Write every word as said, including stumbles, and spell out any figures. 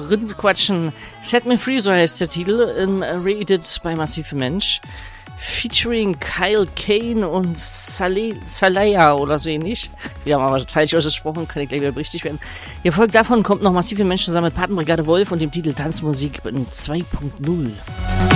quatschen. Set Me Free, so heißt der Titel, im Re-Edit bei Massive Mensch. Featuring Kyle Kane und Saleh, Salaya oder so ähnlich. Wieder mal was falsch ausgesprochen, kann ich gleich wieder richtig werden. Ihr Folgt davon kommt noch Massive Mensch zusammen mit Patenbrigade Wolf und dem Titel Tanzmusik zwei Punkt null.